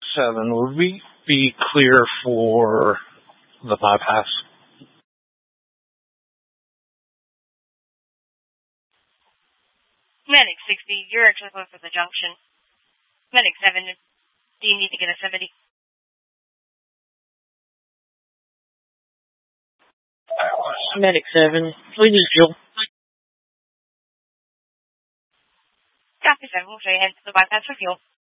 7, would we be clear for the bypass? Medic 60, you're actually close to the junction. Medic 7, do you need to get a 70? Medic 7, we need you. Copy 7, we'll show you head to the bypass for fuel.